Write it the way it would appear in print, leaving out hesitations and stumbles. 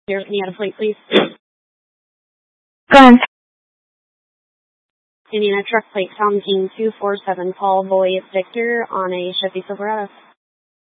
Here's Indiana plate, please. Go ahead. Indiana truck plate counting 247 Paul Boy Victor on a Chevy Silverado.